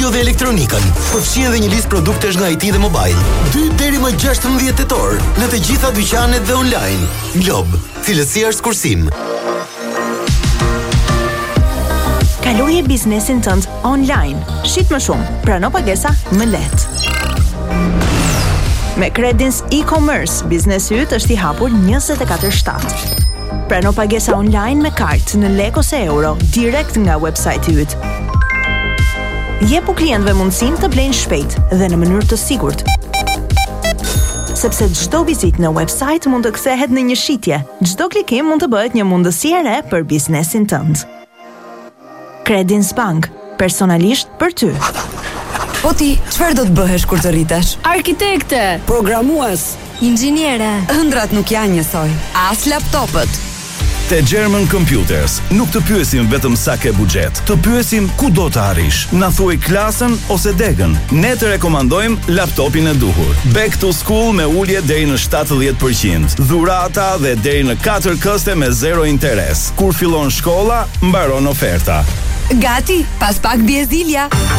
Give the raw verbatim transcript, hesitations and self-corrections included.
audio dhe elektronikën. Përfshin edhe një listë produktesh nga I T dhe mobile. dy deri më gjashtëmbëdhjetë tetor në të gjitha dyqanet dhe online. Glob, cilësia është kursim. Kaloje biznesin tënd online. Shit më shumë, prano pagesa më lehtë. Me Credins e-commerce, biznesi yt është I hapur njëzet e katër shtatë. Prano pagesa online me kartë në lek ose euro, direkt nga website-i yt. Jepu klientëve mundësinë të blejnë shpejt dhe në mënyrë të sigurt. Sepse çdo vizitë në website mund të kthehet në një shitje. Çdo klikim mund të bëhet një mundësi e re për biznesin tënd. Credins Bank, personalisht për ty. Po ti, çfarë do të bëhesh kur të rritesh? Arkitekte, Programues, inxhiniere. ëndrat nuk janë njësoj, as laptopët. Te German Computers nuk të pyesim vetëm sa ke buxhet, të pyesim ku do të arrish. Na thuaj klasën ose degën. Ne të rekomandojmë laptopin e duhur. Back to school me ulje deri në shtatëdhjetë përqind. Dhurata dhe deri në katër këste me zero interes. Kur fillon shkolla, mbaron oferta. Gati, pas pak bie Zilja.